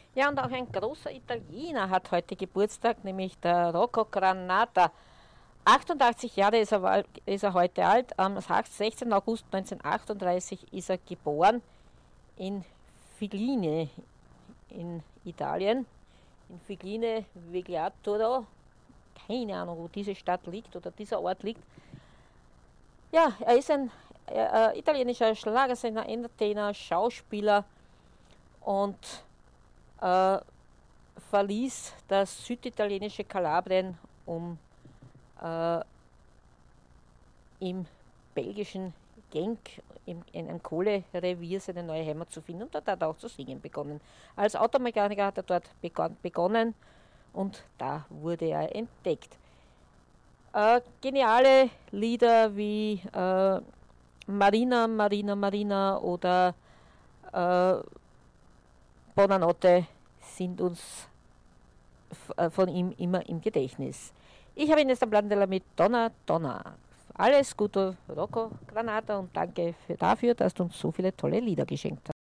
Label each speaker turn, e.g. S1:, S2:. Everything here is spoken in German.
S1: Ja, und auch ein großer Italiener hat heute Geburtstag, nämlich der Rocco Granata. 88 Jahre ist er heute alt. Am 16. August 1938 ist er geboren in Figline in Italien. In Figline Vegliatoro. Keine Ahnung, wo diese Stadt liegt oder dieser Ort liegt. Ja, er ist ein italienischer Schlagersänger, Entertainer, Schauspieler und äh, verließ das süditalienische Kalabrien, um äh, im belgischen Genk in einem Kohlerevier seine neue Heimat zu finden, und dort hat er auch zu singen begonnen. Als Automechaniker hat er dort begonnen und da wurde er entdeckt. Geniale Lieder wie Marina, Marina, Marina oder äh, Buonanotte sind uns von ihm immer im Gedächtnis. Ich habe Ines Blandella mit Donna Donna. Alles Gute, Rocco Granata, und danke dafür, dass du uns so viele tolle Lieder geschenkt hast.